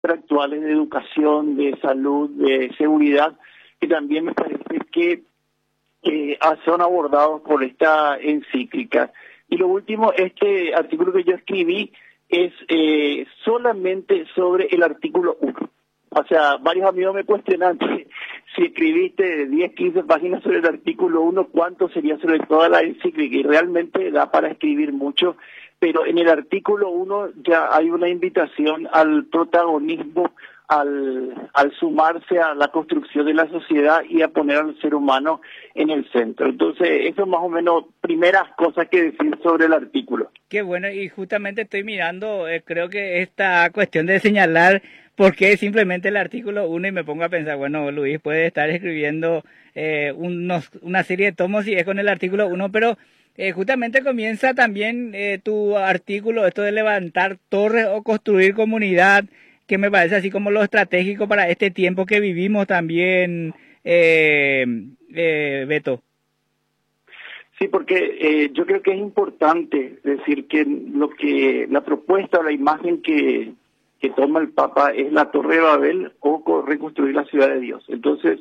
actuales de educación, de salud, de seguridad, que también me parece que son abordados por esta encíclica. Y lo último, este artículo que yo escribí es solamente sobre el artículo 1. O sea, varios amigos me cuestionan si escribiste 10, 15 páginas sobre el artículo 1, ¿cuánto sería sobre toda la encíclica? Y realmente da para escribir mucho, pero en el artículo 1 ya hay una invitación al protagonismo, al sumarse a la construcción de la sociedad y a poner al ser humano en el centro. Entonces, eso es más o menos primeras cosas que decir sobre el artículo. Qué bueno, y justamente estoy mirando, creo que esta cuestión de señalar por qué simplemente el artículo 1 y me pongo a pensar, bueno, Luis puede estar escribiendo una serie de tomos y es con el artículo 1, pero justamente comienza también tu artículo, esto de levantar torres o construir comunidad, que me parece así como lo estratégico para este tiempo que vivimos también, Beto. Sí, porque yo creo que es importante decir que la propuesta o la imagen que toma el Papa es la Torre de Babel o reconstruir la ciudad de Dios. Entonces,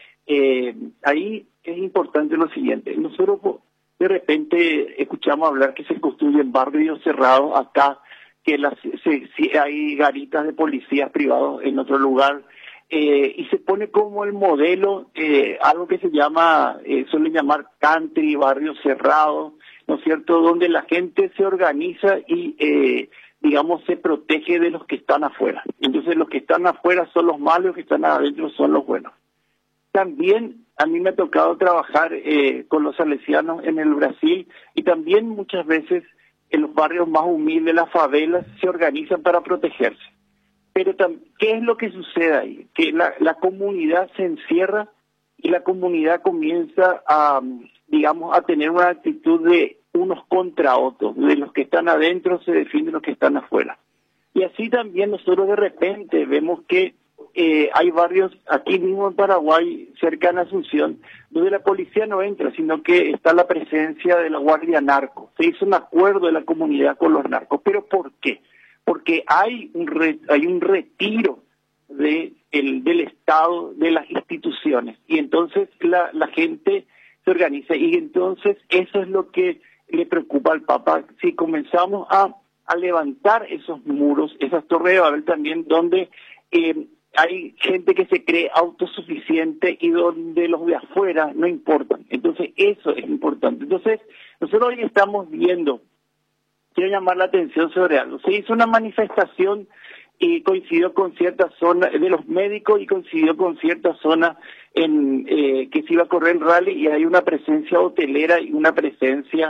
ahí es importante lo siguiente. Nosotros de repente escuchamos hablar que se construyen barrios cerrados acá, que hay garitas de policías privados en otro lugar, y se pone como el modelo algo que se llama, suelen llamar country, barrios cerrados, ¿no es cierto?, donde la gente se organiza y digamos, se protege de los que están afuera. Entonces, los que están afuera son los malos, los que están adentro son los buenos. También a mí me ha tocado trabajar con los salesianos en el Brasil y también muchas veces en los barrios más humildes, las favelas, se organizan para protegerse. Pero ¿qué es lo que sucede ahí? Que la comunidad se encierra y la comunidad comienza a, digamos, a tener una actitud de unos contra otros, de los que están adentro se defienden los que están afuera. Y así también nosotros de repente vemos que hay barrios aquí mismo en Paraguay, cerca de Asunción, donde la policía no entra, sino que está la presencia de la guardia narco. Se hizo un acuerdo de la comunidad con los narcos. ¿Pero por qué? Porque hay un retiro del Estado, de las instituciones, y entonces la gente se organiza, y entonces eso es lo que le preocupa al Papa. Si comenzamos a levantar esos muros, esas torres de Babel también, donde hay gente que se cree autosuficiente y donde los de afuera no importan. Entonces eso es importante. Entonces nosotros hoy estamos viendo, quiero llamar la atención sobre algo. Se hizo una manifestación y coincidió con cierta zona de los médicos y coincidió con cierta zona que se iba a correr el rally, y hay una presencia hotelera y una presencia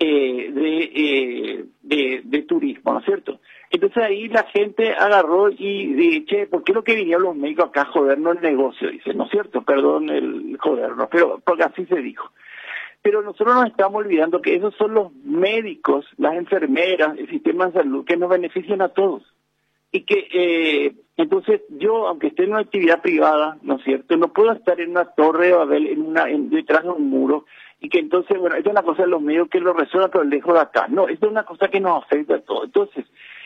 de turismo, ¿no es cierto? Entonces ahí la gente agarró y dice, ¿por qué lo que vinieron los médicos acá a jodernos el negocio? Dice, ¿no es cierto? Perdón el jodernos, pero porque así se dijo. Pero nosotros nos estamos olvidando que esos son los médicos, las enfermeras, el sistema de salud que nos benefician a todos. Y que entonces yo, aunque esté en una actividad privada, ¿no es cierto?, no puedo estar en una torre de Babel, detrás de un muro, y que entonces, bueno, esto es una cosa de los medios que lo resuelvan, pero lejos de acá. No, esto es una cosa que nos afecta a todos. Entonces,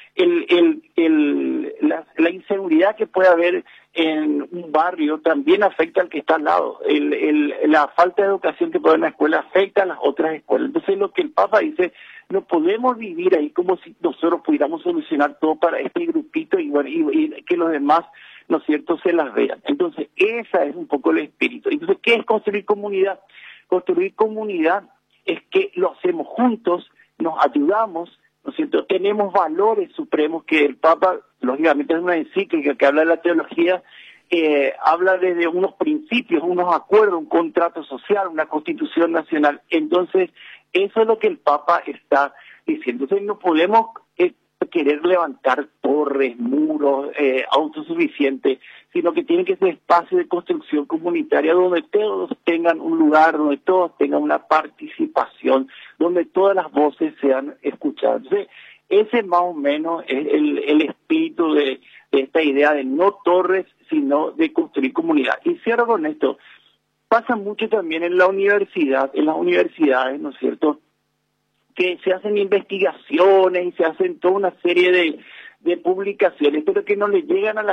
la inseguridad que puede haber en un barrio también afecta al que está al lado. La falta de educación que puede haber en la escuela afecta a las otras escuelas. Entonces, lo que el Papa dice, no podemos vivir ahí como si nosotros pudiéramos solucionar todo para este grupito y, bueno, y que los demás, ¿no es cierto?, se las vean. Entonces, esa es un poco el espíritu. Entonces, ¿qué es construir comunidad? Construir comunidad es que lo hacemos juntos, nos ayudamos, ¿no es cierto?, tenemos valores supremos que el Papa, lógicamente, es una encíclica que habla de la teología, habla de unos principios, unos acuerdos, un contrato social, una constitución nacional. Entonces, eso es lo que el Papa está diciendo. Entonces, no podemos querer levantar torres, muros, autosuficientes, sino que tiene que ser espacio de construcción comunitaria donde todos tengan un lugar, donde todos tengan una participación, donde todas las voces sean escuchadas. Entonces, ese más o menos es el espíritu de esta idea de no torres, sino de construir comunidad. Y cierro con esto, pasa mucho también en las universidades, ¿no es cierto?, que se hacen investigaciones y se hacen toda una serie de publicaciones, pero que no le llegan a la